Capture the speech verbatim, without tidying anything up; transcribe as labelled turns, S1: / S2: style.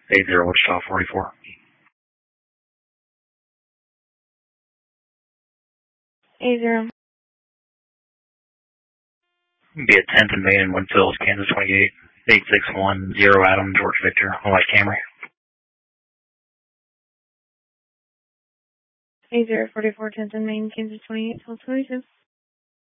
S1: eight zero Wichita forty-four.
S2: eight zero.
S1: Be at tenth and Main in Winfield, Kansas twenty-eight. eight six one zero Adam, George Victor, on White Camry.
S2: eight zero forty-four, tenth and Main, Kansas twenty-eight, twelve twenty-two.